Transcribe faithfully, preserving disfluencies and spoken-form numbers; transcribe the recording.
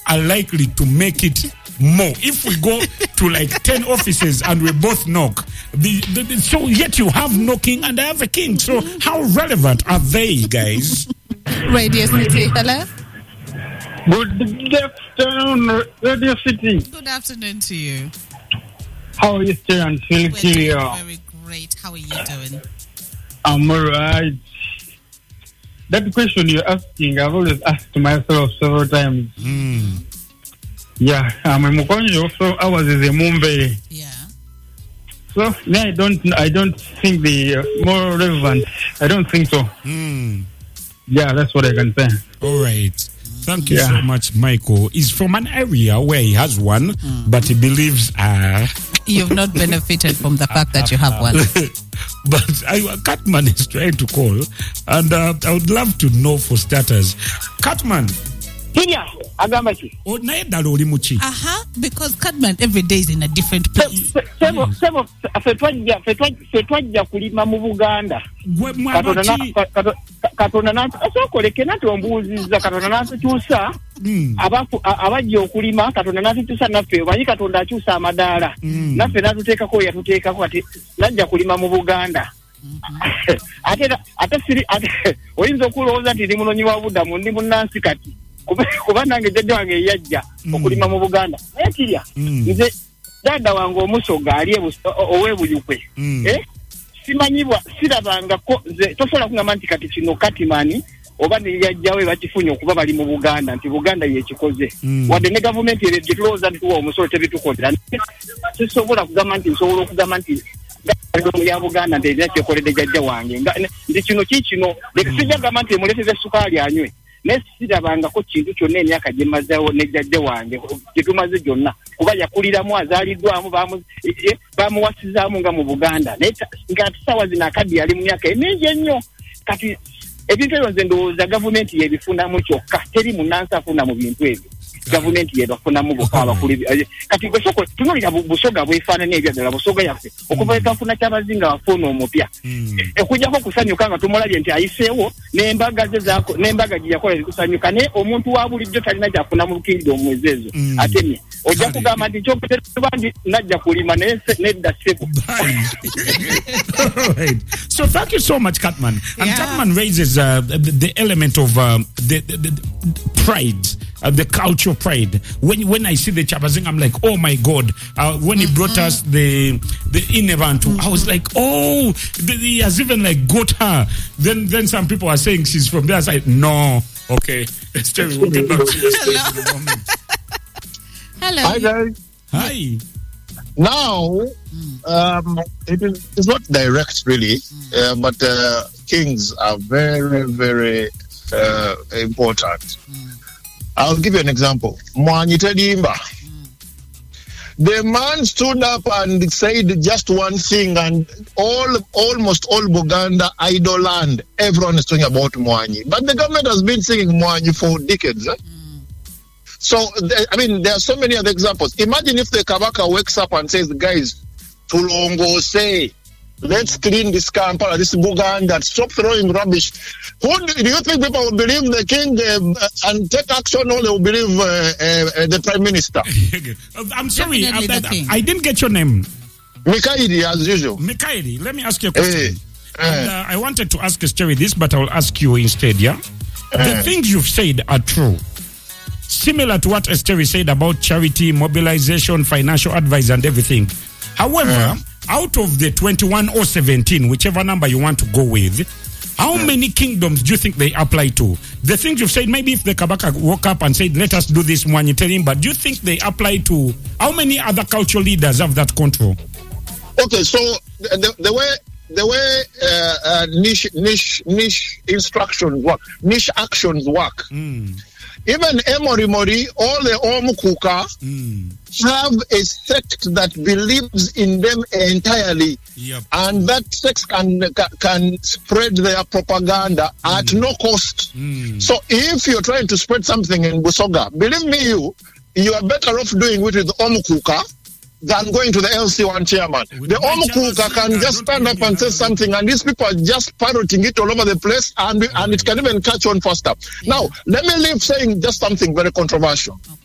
are likely to make it more. If we go to like ten offices and we both knock, the, the, the, so yet you have knocking and I have a king. So how relevant are they, guys? Radio City, hello? Good afternoon, Radio City. Good afternoon to you. How are you, Stay and Phil? Very great. How are you doing? I'm alright. That question you're asking, I've always asked myself several times. Mm. Yeah, I'm a Mukonjo, so I was in the Mumbai. Yeah. So yeah, I don't, I don't think the uh, more relevant. I don't think so. Mm. Yeah, that's what I can say. All right. Thank you yeah. so much, Michael. He's from an area where he has one, mm. but he believes uh, you've not benefited from the fact that you have one. But I, Catman is trying to call, and uh, I would love to know for starters, Catman. Tinya, agamba ki? Oh, naye dalo oli muchi. Aha, because Catman every day is in a different place. Sebo, sebo, fetwajja, fetwajja kulima mu Buganda. Gwe mwabati. Katonda nantu, asokoleke nati ombuuziza, Katonda nantu tuusa, abafu, abajja okulima, Katonda nantu tuusa naffe, wanyi Katonda akyusa amadaala. Naffe natuteekako yatuteekako ati, najja kulima mu Buganda. Ate, ate siri, ate, oyinza okulowooza nti ndi munoonyi wa Budamu, ndi munnansi kati. Kuba nange jjajja wange yajja okulima mu Buganda. Naye kirya, nze dada wange omusoga ali ow'ebuyukwe. Eh? Simanyibwa, sirabangako, nze tosobola kungamba nti kati kino Katimani oba ne yajjawe bakifunye okuba bali mu Buganda nti Buganda yekikoze. Wadde ne gavumenti ere gitulowooza nti tuwa omusolo tebitukolera. Sisobola kugamba nti nsobola okugamba nti ya Buganda nti erina kyekoledde jjajja wange. Nti kino kiikino, leka sijja gamba nti emuleeteze sukaali anywe. Nesirabangako kintu kyonna emyaka gye mazeewo ne jjajja wange gye tumaze gyonna kuba yakuliramu azaaliddwamu bamuwasizaamu nga mu Buganda naye nga tusaawa zino akaddi yali mu myaka emingi ennyo kati ebintu ebyo nze ndowooza gavumenti yebifunamu kyokka teri munnansi afuna mu bintu ebyo gavumenti yebafunamu bokka abakulu kati bwesoko tunulira busoga bwefaanana ebyaddala busoga yaffe okuva ekafuna ky'abazinga wafuna omupya ekujjako okusanyuka nga tumulabye nti ayiseewo n'embaga ze zaako n'embaga gye yakola zikusanyuka naye omuntu wa bulijjo talina gyafuna mu lukiriro omwezi ezo atemye ojja kugamba nti kyokutetuba ndi najja kulima naye nedda ssebo. So thank you so much, Catman. And yeah. Catman raises uh, the, the element of uh, the, the, the pride. Uh, the cultural pride. When when I see the Chabazing, I'm like, oh my God. Uh, when he brought mm-hmm. us the the Inevantu, mm-hmm. I was like, oh, the, he has even like got her. Then then some people are saying she's from there. I said, no, okay. It's Terry. We'll get back to you in a moment. Hello. Hi guys. Hi. Now, um, it is it's not direct really, mm. uh, but uh, kings are very very uh, important. Mm. I'll give you an example. Mwanyi Tedimba. The man stood up and said just one thing, and all almost all Buganda idle land, everyone is talking about Mwanyi. But the government has been singing Mwanyi for decades. Eh? Mm. So, I mean, there are so many other examples. Imagine if the Kabaka wakes up and says, guys, Tulongo say, let's clean this Kampala, this Buganda, stop throwing rubbish. Who do, do you think people will believe the king uh, and take action, or they will believe uh, uh, the prime minister? I'm sorry, I, I, I didn't get your name. Mikaidi, as usual. Mikaidi, let me ask you a question. Hey, and, uh, I wanted to ask Sterry this, but I will ask you instead, yeah? Hey. The things you've said are true. Similar to what Sterry said about charity, mobilization, financial advice, and everything. However, hey. out of the twenty-one or seventeen, whichever number you want to go with, how yeah. many kingdoms do you think they apply to? The things you've said, maybe if the Kabaka woke up and said, let us do this one, you tell him, but do you think they apply to, how many other cultural leaders have that control? Okay, so the, the way the way uh, uh, niche, niche, niche instructions work, niche actions work, mm. even Emori Mori, all the Omukuka, mm. have a sect that believes in them entirely, yep. and that sect can can spread their propaganda mm. at no cost. Mm. So if you're trying to spread something in Busoga, believe me, you you are better off doing it with Omukuka than going to the L C one chairman. With the Omukuka can just stand up and say something, and these people are just parroting it all over the place, and and it can even catch on faster. Yeah. Now, let me leave saying just something very controversial. Okay.